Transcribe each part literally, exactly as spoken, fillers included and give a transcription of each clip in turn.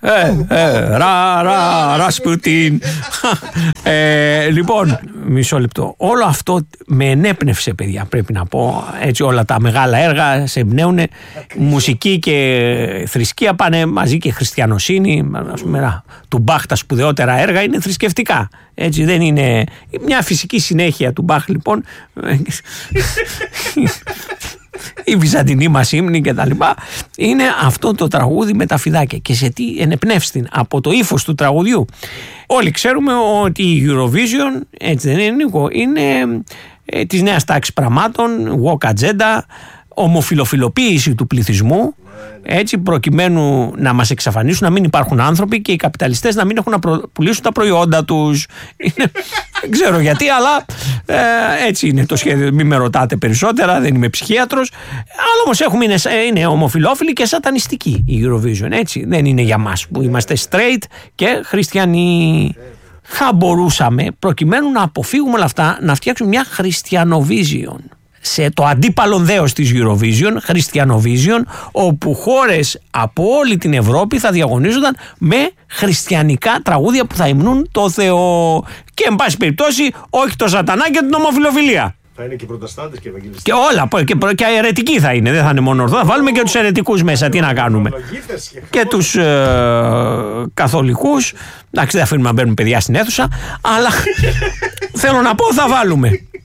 Ε, ε, ρα, ρα, Ρασπουτίν. ε, λοιπόν, μισό λεπτό. Όλο αυτό με ενέπνευσε, παιδιά, πρέπει να πω. Έτσι, όλα τα μεγάλα έργα σε εμπνέουν. Μουσική και θρησκεία πάνε μαζί, και χριστιανοσύνη. Ας πούμε, του Μπαχ τα σπουδαιότερα έργα είναι θρησκευτικά. Έτσι, δεν είναι μια φυσική συνέχεια του Μπαχ, λοιπόν. Η βυζαντινή μας ύμνη και τα λοιπά, είναι αυτό το τραγούδι με τα φιδάκια. Και σε τι ενεπνεύστην? Από το ύφος του τραγουδιού. Όλοι ξέρουμε ότι η Eurovision, έτσι δεν είναι, Νίκο, είναι ε, της νέας τάξης πραγμάτων, woke agenda, ομοφιλοφιλοποίηση του πληθυσμού, έτσι, προκειμένου να μας εξαφανίσουν, να μην υπάρχουν άνθρωποι και οι καπιταλιστές να μην έχουν να προ... πουλήσουν τα προϊόντα τους. Είναι... δεν ξέρω γιατί, αλλά ε, έτσι είναι το σχέδιο. Μην με ρωτάτε περισσότερα, δεν είμαι ψυχίατρος. Αλλά όμως έχουμε, είναι, είναι ομοφιλόφιλοι και σατανιστικοί η Eurovision, έτσι. Δεν είναι για μας που είμαστε straight και χριστιανοί. Θα μπορούσαμε, προκειμένου να αποφύγουμε όλα αυτά, να φτιάξουμε μια Χριστιανοvision. Σε το αντίπαλο δέος της Eurovision, Χριστιανοvision, όπου χώρες από όλη την Ευρώπη θα διαγωνίζονταν με χριστιανικά τραγούδια που θα υμνούν το Θεό. Και εν πάση περιπτώσει, όχι το σατανά και την ομοφιλοφιλία. Θα είναι και προτεστάντες και ευαγγελιστές. Και όλα, και, και αιρετικοί θα είναι, δεν θα είναι μόνο ορθόδοξοι. Θα βάλουμε και τους αιρετικούς μέσα, τι να κάνουμε. Και τους ε, καθολικούς. Εντάξει, δεν αφήνουμε να μπαίνουν παιδιά στην αίθουσα, αλλά θέλω να πω, θα βάλουμε.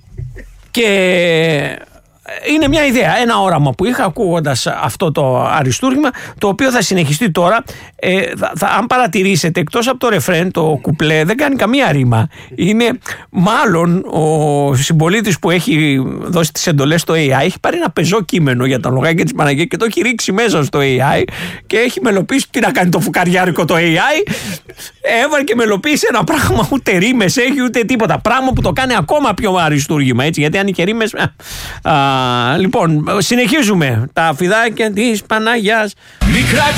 Και είναι μια ιδέα, ένα όραμα που είχα ακούγοντας αυτό το αριστούργημα, το οποίο θα συνεχιστεί τώρα. Ε, θα, θα, αν παρατηρήσετε, εκτός από το ρεφρέν, το κουπλέ δεν κάνει καμία ρήμα. Είναι μάλλον ο συμπολίτης που έχει δώσει τις εντολές στο έι άι, έχει πάρει ένα πεζό κείμενο για τα λογάκια της Παναγίας και το έχει ρίξει μέσα στο έι άι και έχει μελοποιήσει. Τι να κάνει το φουκαριάρικο το έι άι, έβαλε και μελοποίησε ένα πράγμα, ούτε ρήμες έχει ούτε τίποτα. Πράγμα που το κάνει ακόμα πιο αριστούργημα, έτσι, γιατί αν είχε ρήμες. Α, λοιπόν, συνεχίζουμε τα φιδάκια της Παναγιάς. Μικρά